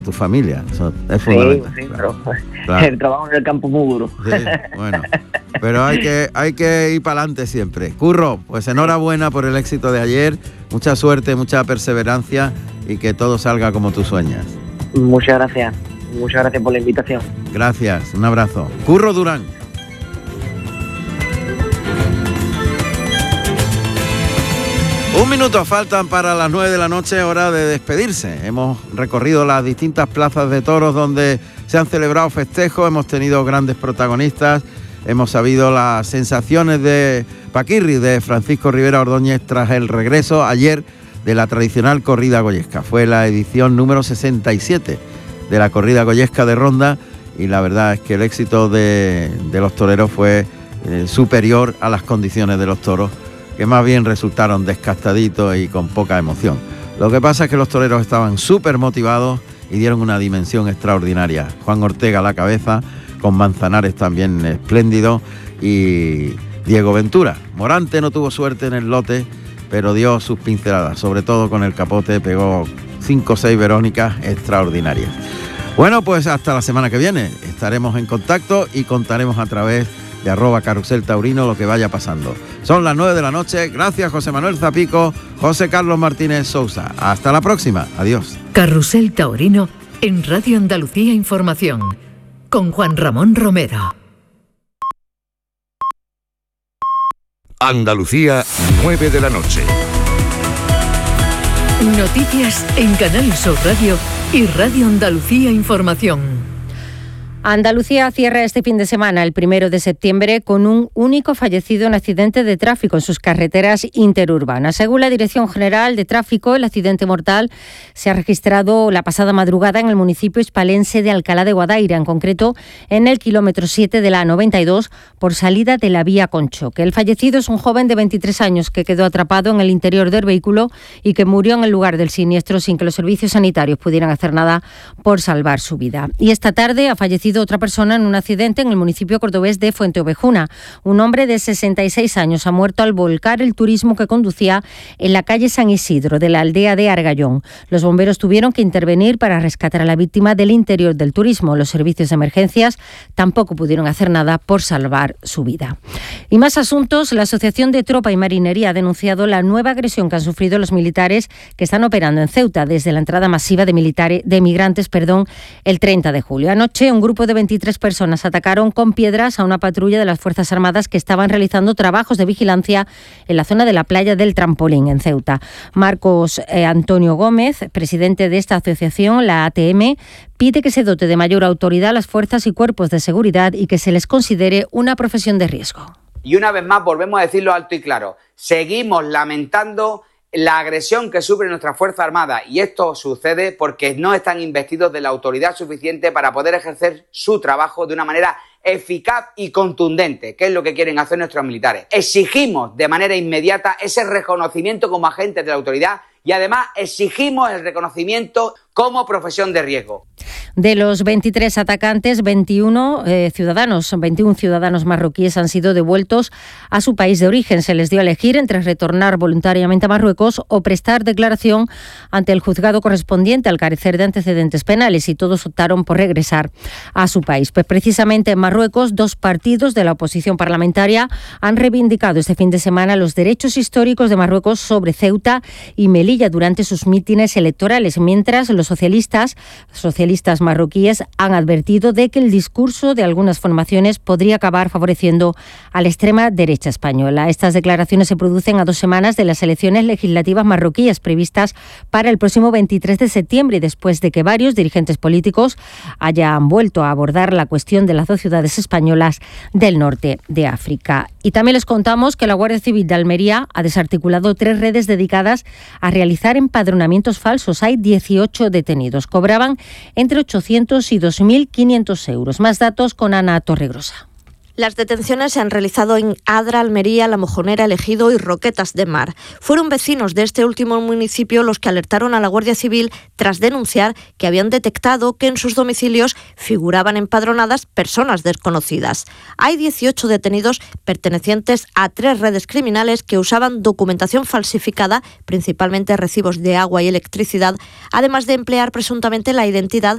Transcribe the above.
tu familia. Eso es fundamental. Sí, pero claro. El trabajo en el campo es muy duro. Sí, bueno, pero hay que ir para adelante siempre. Curro, pues enhorabuena por el éxito de ayer, mucha suerte, mucha perseverancia y que todo salga como tú sueñas. Muchas gracias por la invitación. Gracias, un abrazo. Curro Durán. Un minuto faltan para las 9 de la noche, hora de despedirse. Hemos recorrido las distintas plazas de toros donde se han celebrado festejos, hemos tenido grandes protagonistas, hemos sabido las sensaciones de Paquirri, de Francisco Rivera Ordóñez tras el regreso ayer de la tradicional corrida goyesca. Fue la edición número 67 de la corrida goyesca de Ronda y la verdad es que el éxito de los toreros fue superior a las condiciones de los toros, que más bien resultaron descastaditos y con poca emoción. Lo que pasa es que los toreros estaban súper motivados y dieron una dimensión extraordinaria. Juan Ortega a la cabeza, con Manzanares también espléndido y Diego Ventura. Morante no tuvo suerte en el lote, pero dio sus pinceladas, sobre todo con el capote, pegó 5 o 6 Verónicas extraordinarias. Bueno, pues hasta la semana que viene estaremos en contacto y contaremos a través de @carruseltaurino lo que vaya pasando. Son las 9 de la noche. Gracias José Manuel Zapico, José Carlos Martínez Sousa. Hasta la próxima. Adiós. Carrusel Taurino en Radio Andalucía Información con Juan Ramón Romero. Andalucía, 9 de la noche. Noticias en Canal Sur Radio y Radio Andalucía Información. Andalucía cierra este fin de semana, el 1 de septiembre, con un único fallecido en accidente de tráfico en sus carreteras interurbanas. Según la Dirección General de Tráfico, el accidente mortal se ha registrado la pasada madrugada en el municipio hispalense de Alcalá de Guadaira, en concreto en el kilómetro 7 de la A92 por salida de la vía Conchoque. El fallecido es un joven de 23 años que quedó atrapado en el interior del vehículo y que murió en el lugar del siniestro sin que los servicios sanitarios pudieran hacer nada por salvar su vida. Y esta tarde ha fallecido otra persona en un accidente en el municipio cordobés de Fuenteovejuna. Un hombre de 66 años ha muerto al volcar el turismo que conducía en la calle San Isidro de la aldea de Argallón. Los bomberos tuvieron que intervenir para rescatar a la víctima del interior del turismo. Los servicios de emergencias tampoco pudieron hacer nada por salvar su vida. Y más asuntos. La Asociación de Tropa y Marinería ha denunciado la nueva agresión que han sufrido los militares que están operando en Ceuta desde la entrada masiva de migrantes el 30 de julio. Anoche un grupo de 23 personas atacaron con piedras a una patrulla de las Fuerzas Armadas que estaban realizando trabajos de vigilancia en la zona de la playa del Trampolín, en Ceuta. Marcos Antonio Gómez, presidente de esta asociación, la ATM, pide que se dote de mayor autoridad a las fuerzas y cuerpos de seguridad y que se les considere una profesión de riesgo. Y una vez más volvemos a decirlo alto y claro, seguimos lamentando la agresión que sufre nuestra Fuerza Armada y esto sucede porque no están investidos de la autoridad suficiente para poder ejercer su trabajo de una manera eficaz y contundente, que es lo que quieren hacer nuestros militares. Exigimos de manera inmediata ese reconocimiento como agentes de la autoridad y además exigimos el reconocimiento como profesión de riesgo. De los 23 atacantes, 21 ciudadanos marroquíes han sido devueltos a su país de origen. Se les dio a elegir entre retornar voluntariamente a Marruecos o prestar declaración ante el juzgado correspondiente al carecer de antecedentes penales y todos optaron por regresar a su país. Pues precisamente en Marruecos, 2 partidos de la oposición parlamentaria han reivindicado este fin de semana los derechos históricos de Marruecos sobre Ceuta y Melilla durante sus mítines electorales, mientras los socialistas marroquíes han advertido de que el discurso de algunas formaciones podría acabar favoreciendo a la extrema derecha española. Estas declaraciones se producen a 2 semanas de las elecciones legislativas marroquíes previstas para el próximo 23 de septiembre, después de que varios dirigentes políticos hayan vuelto a abordar la cuestión de las 2 ciudades españolas del norte de África. Y también les contamos que la Guardia Civil de Almería ha desarticulado 3 redes dedicadas a realizar empadronamientos falsos. Hay 18 detenidos. Cobraban entre 800 y 2.500 euros. Más datos con Ana Torregrosa. Las detenciones se han realizado en Adra, Almería, La Mojonera, El Ejido y Roquetas de Mar. Fueron vecinos de este último municipio los que alertaron a la Guardia Civil tras denunciar que habían detectado que en sus domicilios figuraban empadronadas personas desconocidas. Hay 18 detenidos pertenecientes a 3 redes criminales que usaban documentación falsificada, principalmente recibos de agua y electricidad, además de emplear presuntamente la identidad